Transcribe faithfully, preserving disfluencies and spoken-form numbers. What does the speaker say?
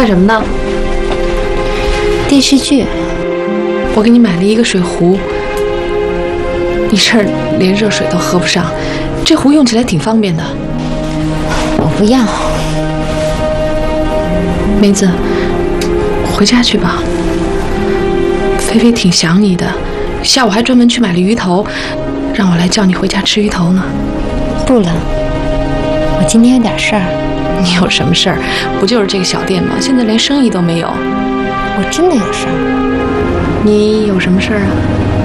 看什么呢？ 电视剧。 我给你买了一个水壶，你这儿连热水都喝不上，这壶用起来挺方便的。 我不要。 梅子，回家去吧。菲菲挺想你的，下午还专门去买了鱼头，让我来叫你回家吃鱼头呢。 不了，我今天有点事儿。 你有什么事儿？不就是这个小店吗？现在连生意都没有。 我真的有事儿。 你有什么事儿啊？